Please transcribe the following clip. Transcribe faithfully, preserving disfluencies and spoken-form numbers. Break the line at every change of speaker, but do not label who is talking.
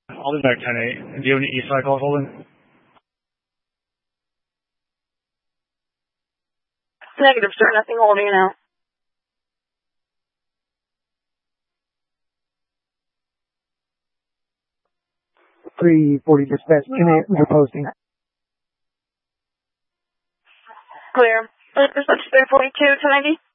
I'll be back ten eight. Do you have any east side calls holding?
Negative, sir. Nothing holding now.
three forty dispatch, in it, you're posting.
Clear. three forty-two, ten ninety.